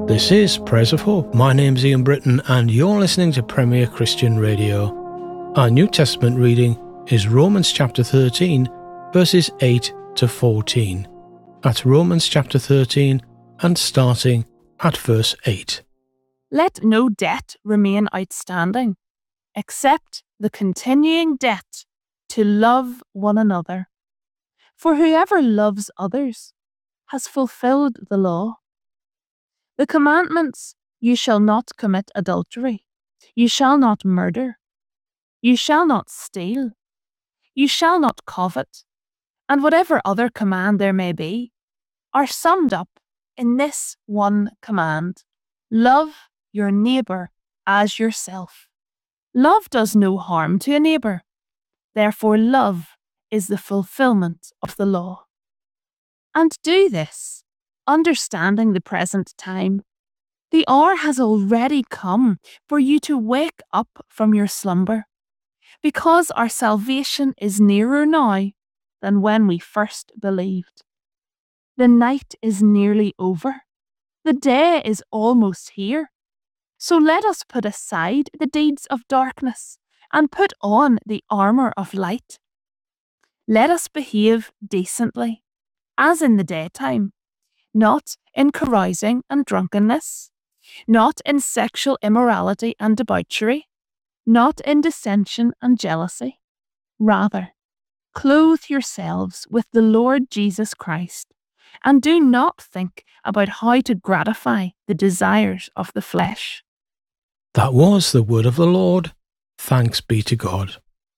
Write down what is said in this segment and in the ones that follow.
This is Prayers of Hope. My name's Ian Britton and you're listening to Premier Christian Radio. Our New Testament reading is Romans chapter 13, verses 8 to 14. At Romans chapter 13 and starting at verse 8. Let no debt remain outstanding, except the continuing debt to love one another. For whoever loves others has fulfilled the law. The commandments, you shall not commit adultery, you shall not murder, you shall not steal, you shall not covet, and whatever other command there may be, are summed up in this one command: love your neighbour as yourself. Love does no harm to a neighbour. Therefore, love is the fulfilment of the law. And do this, understanding the present time. The hour has already come for you to wake up from your slumber, because our salvation is nearer now than when we first believed. The night is nearly over. The day is almost here. So let us put aside the deeds of darkness and put on the armour of light. Let us behave decently, as in the daytime, not in carousing and drunkenness, not in sexual immorality and debauchery, not in dissension and jealousy. Rather, clothe yourselves with the Lord Jesus Christ, and do not think about how to gratify the desires of the flesh. That was the word of the Lord. Thanks be to God.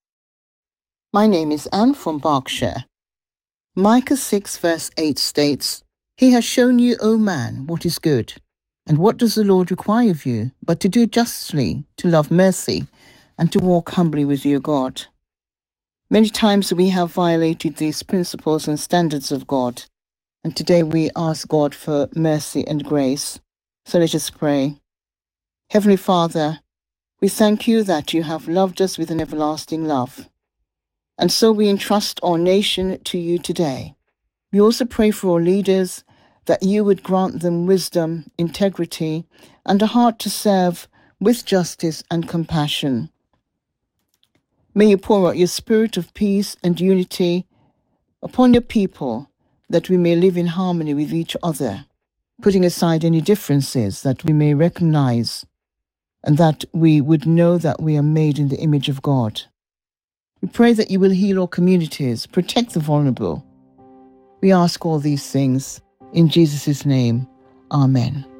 My name is Anne from Berkshire. Micah 6 verse 8 states, He has shown you, O man, what is good. And what does the Lord require of you, but to do justly, to love mercy, and to walk humbly with your God? Many times we have violated these principles and standards of God, and today we ask God for mercy and grace. So let us pray. Heavenly Father, we thank you that you have loved us with an everlasting love. And so we entrust our nation to you today. We also pray for our leaders, that you would grant them wisdom, integrity, and a heart to serve with justice and compassion. May you pour out your spirit of peace and unity upon your people, that we may live in harmony with each other, putting aside any differences, that we may recognize and that we would know that we are made in the image of God. We pray that you will heal our communities, protect the vulnerable. We ask all these things in Jesus' name. Amen.